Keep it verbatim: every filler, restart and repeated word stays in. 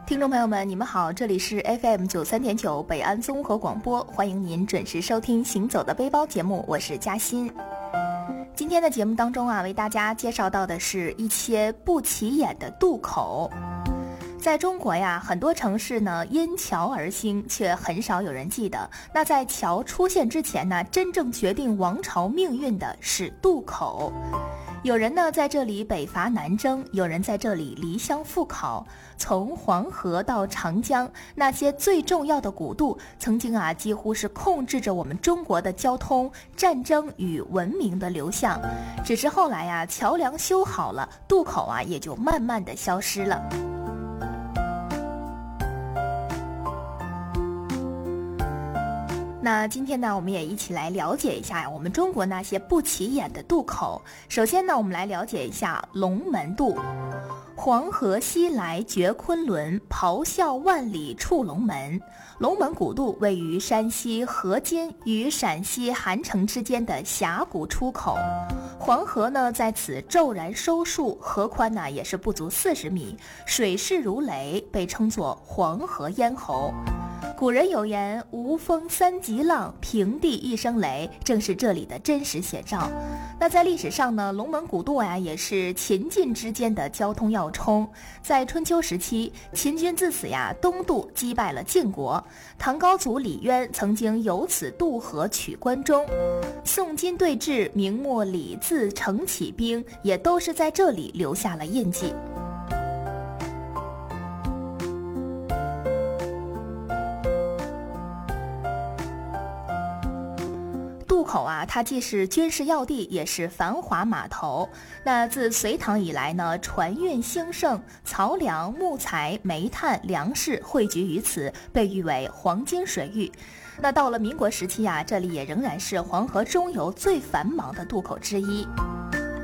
听众朋友们，你们好，这里是 F M 九三点九北安综合广播，欢迎您准时收听《行走的背包》节目，我是嘉欣。今天的节目当中啊，为大家介绍到的是一些不起眼的渡口。在中国呀，很多城市呢因桥而兴，却很少有人记得，那在桥出现之前呢，真正决定王朝命运的是渡口。有人呢在这里北伐南征，有人在这里离乡赴考。从黄河到长江，那些最重要的古渡，曾经啊几乎是控制着我们中国的交通、战争与文明的流向。只是后来呀，桥梁修好了，渡口啊也就慢慢的消失了。那今天呢，我们也一起来了解一下我们中国那些不起眼的渡口。首先呢，我们来了解一下龙门渡。黄河西来绝昆仑，咆哮万里触龙门。龙门古渡位于山西河津与陕西韩城之间的峡谷出口。黄河呢在此骤然收束，河宽呢也是不足四十米，水势如雷，被称作黄河咽喉。古人有言，无风三级浪，平地一声雷，正是这里的真实写照。那在历史上呢，龙门古渡呀也是秦晋之间的交通要冲。在春秋时期，秦军自此呀东渡，击败了晋国。唐高祖李渊曾经由此渡河取关中。宋金对峙，明末李自成起兵，也都是在这里留下了印记。渡口啊，它既是军事要地，也是繁华码头。那自隋唐以来呢，船运兴盛，漕粮、木材、煤炭、粮食汇聚于此，被誉为黄金水域。那到了民国时期啊，这里也仍然是黄河中游最繁忙的渡口之一。